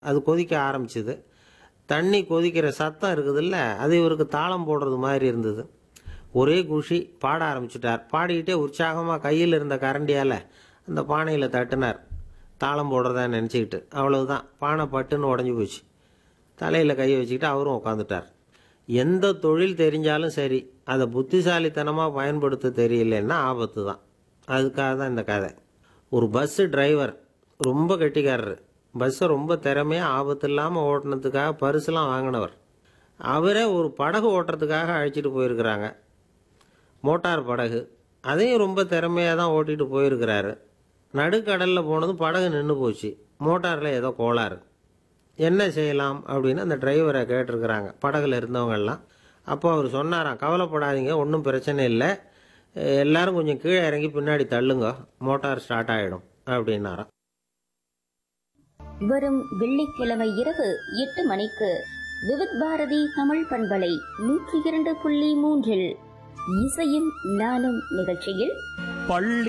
அது கொதிக்க ஆரம்பிச்சுது. தண்ணி கொதிக்கிற சத்தம் இருக்குதுல்ல, அது இவருக்கு தாளம் போடுறது மாதிரி இருந்தது. ஒரே குஷி, பாட ஆரம்பிச்சுட்டார். பாடிக்கிட்டே உற்சாகமாக கையில் இருந்த கரண்டியால் அந்த பானையில் தட்டினார், தாளம் போடுறதா நினச்சிக்கிட்டு. அவ்வளவுதான், பானை பட்டுன்னு உடஞ்சி போச்சு. தலையில் கையை வச்சுக்கிட்டு அவரும் உட்காந்துட்டார். எந்த தொழில் தெரிஞ்சாலும் சரி, அதை புத்திசாலித்தனமாக பயன்படுத்த தெரியலன்னா ஆபத்து தான். அதுக்காக தான் இந்த கதை. ஒரு பஸ்ஸு டிரைவர் ரொம்ப கெட்டிக்காரரு. பஸ்ஸை ரொம்ப திறமையாக ஆபத்து இல்லாமல் ஓட்டினதுக்காக பரிசுலாம் வாங்கினவர். அவரே ஒரு படகு ஓட்டுறதுக்காக அழைச்சிட்டு போயிருக்கிறாங்க, மோட்டார் படகு. அதையும் ரொம்ப திறமையாக தான் ஓட்டிகிட்டு போயிருக்கிறாரு. நடுக்கடலில் போனதும் படகு நின்று போச்சு. மோட்டாரில் ஏதோ கோளாறு. என்ன செய்யலாம் அப்படின்னு அந்த டிரைவரை கேட்டிருக்கிறாங்க படகுல இருந்தவங்கெல்லாம். அப்போ அவர் சொன்னாராம், கவலைப்படாதீங்க, ஒன்றும் பிரச்சனை இல்லை, எல்லாரும் கொஞ்சம் கீழே இறங்கி பின்னாடி தள்ளுங்க, மோட்டார் ஸ்டார்ட் ஆகிடும் அப்படின்னாராம். வரும் வெள்ளிக்கிழமை இரவு 8 மணிக்கு விவித் பாரதி தமிழ் பண்பலை 102.3 இசையும் நானும் நிகழ்ச்சியில் பள்ளி